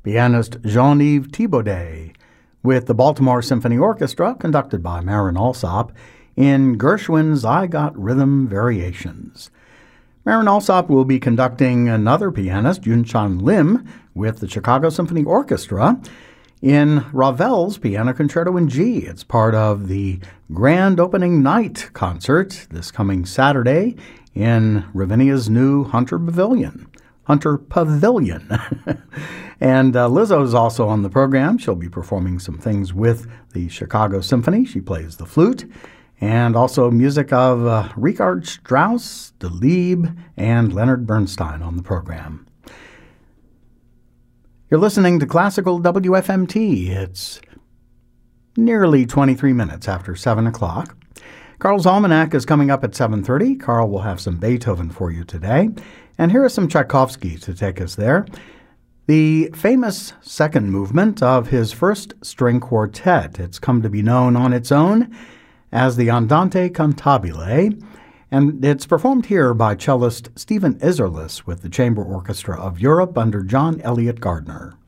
pianist Jean-Yves Thibaudet, with the Baltimore Symphony Orchestra, conducted by Marin Alsop, in Gershwin's I Got Rhythm Variations. Marin Alsop will be conducting another pianist, Yunchan Lim, with the Chicago Symphony Orchestra, in Ravel's Piano Concerto in G. It's part of the grand opening night concert this coming Saturday in Ravinia's new Hunter Pavilion. And Lizzo is also on the program. She'll be performing some things with the Chicago Symphony. She plays the flute, and also music of Richard Strauss, Delibes, and Leonard Bernstein on the program. You're listening to Classical WFMT. It's nearly 23 minutes after 7 o'clock. Carl's Almanac is coming up at 7:30. Carl will have some Beethoven for you today. And here is some Tchaikovsky to take us there. The famous second movement of his first string quartet. It's come to be known on its own as the Andante Cantabile, and it's performed here by cellist Stephen Isserlis with the Chamber Orchestra of Europe under John Elliott Gardner.